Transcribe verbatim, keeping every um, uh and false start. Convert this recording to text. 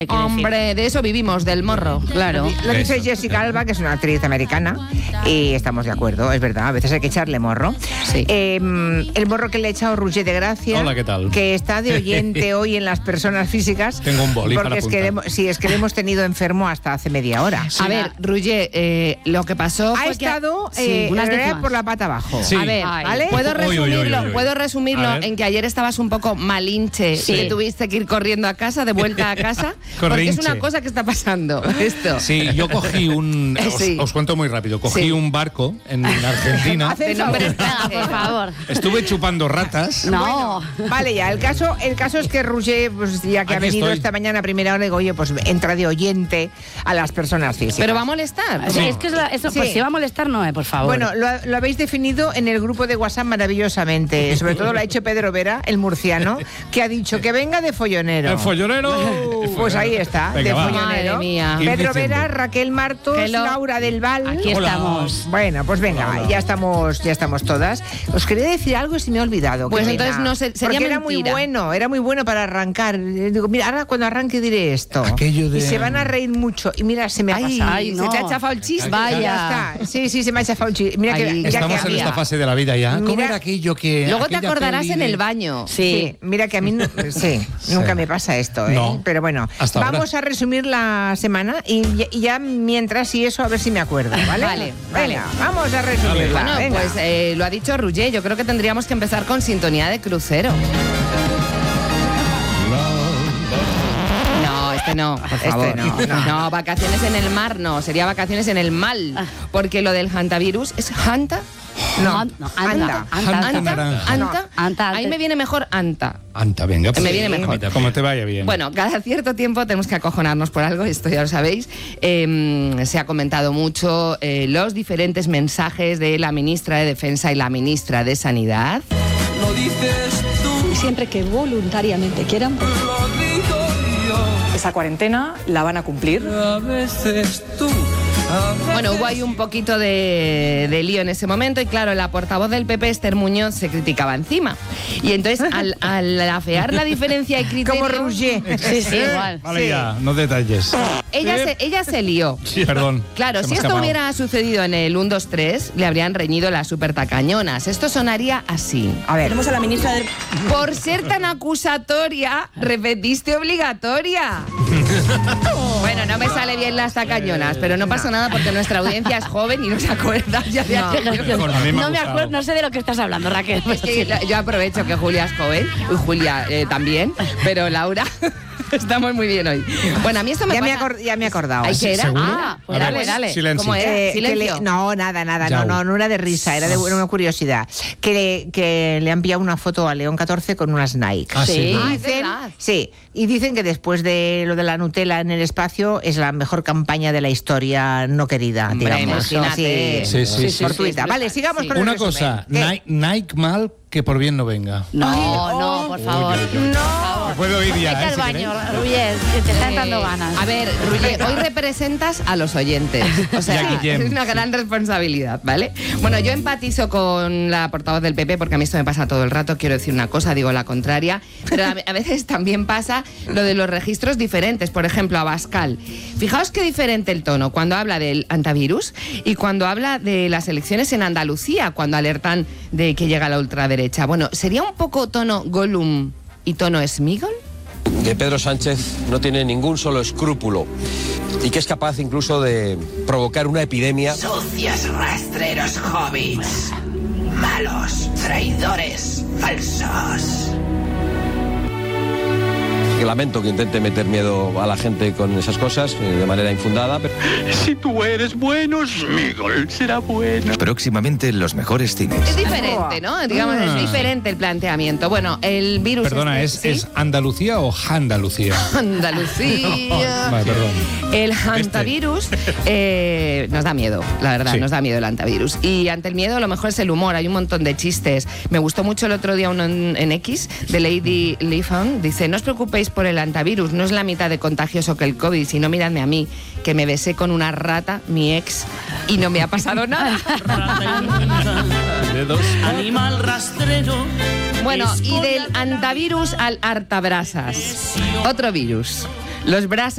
Hombre, de eso vivimos, del morro, claro. Lo dice Jessica Alba, que es una actriz americana, y estamos de acuerdo, es verdad, a veces hay que echarle morro. Sí. Eh, el morro que le ha echado Roger de Gracia. Hola, ¿qué tal? Que está de oyente hoy en las personas físicas. Tengo un boli porque para es que, apuntar. le, sí, es que le hemos tenido enfermo hasta hace media hora. A ver, Roger, eh, lo que pasó Ha fue estado que... eh, Sí, unas en realidad décimas. por la pata abajo. Sí. A ver, Ay. ¿Vale? ¿puedo Uy, uy, uy, resumirlo, uy, uy. ¿puedo resumirlo A ver. en que ayer estabas un poco malinche Sí. y que tuviste que ir corriendo a casa, de vuelta a casa? Porque es una cosa que está pasando, esto. Sí, yo cogí un... Os, Sí. os cuento muy rápido. Cogí Sí. un barco en Argentina. Hace De el nombre favor. extranjero. Por favor. Estuve chupando ratas. No. Vale, ya, el caso, el caso es que Roger, pues ya que ha Aquí venido estoy. esta mañana a primera hora, digo, oye, pues entra de oyente a las personas físicas. Pero va a molestar. Sí, es que es la- eso, Sí. pues si va a molestar, no, eh, por favor. Bueno, lo, lo habéis definido en el grupo de WhatsApp maravillosamente. Sobre todo lo ha hecho Pedro Vera, el murciano, que ha dicho que venga de follonero. ¡El follonero! Pues ahí está, Venga, de va. follonero. Madre mía. Ir Pedro diciendo. Vera, Raquel Martos, Hello. Laura del Val. Aquí Hola. estamos. Bueno, pues venga, Hola, hola. ya estamos, ya estamos todas. Os quería decir algo y se me ha olvidado. Pues qué entonces pena. no sé, sería Porque era muy mentira. bueno, era muy bueno para arrancar. Digo, mira, ahora cuando arranque diré esto. Aquello de- Y se van a reír mucho. Y mira, se me ha Ay, pasado. Ay, se no. te ha chafado el chiste. Vaya. Ya está. Sí, sí, se me ha chafado un chiste. Mira que, Ay, ya Estamos que en había. esta fase de la vida ya. ¿Cómo Mira, era aquello que... Luego te aquella acordarás peli en de- el baño. Sí. Sí, mira que a mí no- sí, nunca me pasa esto, ¿eh? No, Pero bueno, hasta ahora. vamos a resumir la semana y, ya- y ya mientras y eso a ver si me acuerdo, ¿vale? Vale, vale. Venga, vamos a resumirla. Bueno, venga. pues eh, lo ha dicho Roger, yo creo que tendríamos que empezar con sintonía de crucero. No, este no, por Este favor. no, no. No, vacaciones en el mar no, sería vacaciones en el mal. Porque lo del hantavirus es hanta. No, no, anda. anda. Anta Anta, naranja. anta. Anta, Ahí ante- me viene mejor anta. Anta, venga. pues Me viene sí, mejor. mira, como te vaya bien. Bueno, cada cierto tiempo tenemos que acojonarnos por algo, esto ya lo sabéis. Eh, se ha comentado mucho eh, los diferentes mensajes de la ministra de Defensa y la ministra de Sanidad. Y siempre que voluntariamente quieran, esa cuarentena la van a cumplir. Bueno, hubo ahí un poquito de, de lío en ese momento y claro, la portavoz del P P, Esther Muñoz, se criticaba encima. Y entonces, al, al afear la diferencia de criterio... Como Roger. Sí, sí, igual. Vale sí. ya, no detalles. Ella se, ella se lió. Sí, perdón. Claro, se si me ha esto escapado. hubiera sucedido en el uno, dos, tres, le habrían reñido las super tacañonas. Esto sonaría así. A ver, Tenemos a la ministra del... Por ser tan acusatoria, repetiste obligatoria. Bueno, no me sale bien las tacañonas, pero no pasa nada porque nuestra audiencia es joven y no se acuerda ya de aquello. Bueno, a mí me ha No me gustado. acuerdo, no sé de lo que estás hablando, Raquel. Es que la- yo aprovecho que Julia es joven, y Julia eh, también, pero Laura, estamos muy bien hoy. Bueno, a mí esto me ya me, pasa... acor- ya me he acordado. Ay, ¿qué era? ¿Seguro? Ah, pues A ver, dale, dale. silencio. ¿Cómo era? Eh, que Silencio. le- no, nada, nada, no, Yau. no, no era de risa, era de una curiosidad. Que le, que le han enviado una foto a León catorce con unas Nike. Ah, sí. Sí. Y Ah, es dicen, verdad. sí, y dicen que después de lo de la Nutella en el espacio es la mejor campaña de la historia no querida, Hombre, digamos. imagínate. Sí, sí, sí, fortuita. sí. Vale, sigamos Sí. con el Una resumen. cosa, ¿Qué? Nike, Nike mal, que por bien no venga. No, no, por favor. No. Me puedo ir ya, Vete ¿eh? al si baño, queréis. Rubier, que te están Eh, dando ganas. A ver, Ruye, hoy representas a los oyentes. O sea, Y a Guillem. es una gran responsabilidad, ¿vale? Bueno, yo empatizo con la portavoz del P P porque a mí esto me pasa todo el rato. Quiero decir una cosa, digo la contraria. Pero a, a veces también pasa lo de los registros diferentes. Por ejemplo, Abascal. Fijaos qué diferente el tono cuando habla del antivirus y cuando habla de las elecciones en Andalucía, cuando alertan de que llega la ultraderecha. Bueno, ¿sería un poco tono Gollum y tono Smigol? Que Pedro Sánchez no tiene ningún solo escrúpulo y que es capaz incluso de provocar una epidemia. Sucios rastreros hobbits. Malos, traidores, falsos. Que lamento que intente meter miedo a la gente con esas cosas eh, de manera infundada. Pero... Si tú eres bueno, Smigol será bueno. Próximamente en los mejores cines. Es diferente, ¿no? Digamos, Ah. es diferente el planteamiento. Bueno, el virus... Perdona, este, ¿es, ¿sí? ¿es Andalucía o Andalucía? Andalucía. Vale, perdón. El hantavirus eh, nos da miedo, la verdad, Sí. nos da miedo el hantavirus. Y ante el miedo, a lo mejor es el humor. Hay un montón de chistes. Me gustó mucho el otro día uno en, en X de Lady Leafon. Dice: no os preocupéis por el hantavirus, no es la mitad de contagioso que el COVID, sino miradme a mí, que me besé con una rata, mi ex, y no me ha pasado nada. Animal rastrero. Bueno, y del hantavirus al hartabrasas. Otro virus. Los brasas.